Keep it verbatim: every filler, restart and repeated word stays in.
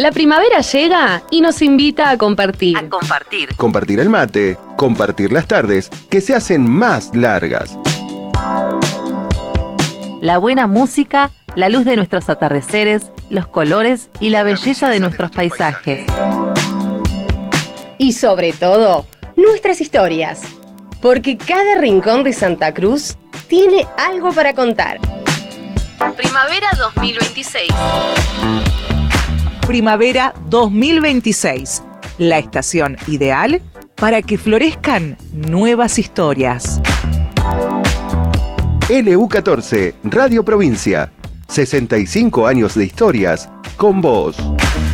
La primavera llega y nos invita a compartir. A compartir. Compartir el mate, compartir las tardes, que se hacen más largas. La buena música, la luz de nuestros atardeceres, los colores y la belleza de nuestros paisajes. Y sobre todo, nuestras historias. Porque cada rincón de Santa Cruz tiene algo para contar. Primavera dos mil veintiséis. Primavera dos mil veintiséis, la estación ideal para que florezcan nuevas historias. L U catorce, Radio Provincia. sesenta y cinco años de historias con vos.